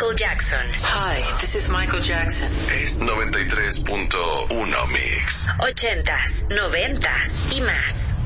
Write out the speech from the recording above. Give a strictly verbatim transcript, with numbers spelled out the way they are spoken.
Michael Jackson. Hi, this is Michael Jackson. Es noventa y tres punto uno Mix. Ochentas, noventas y más.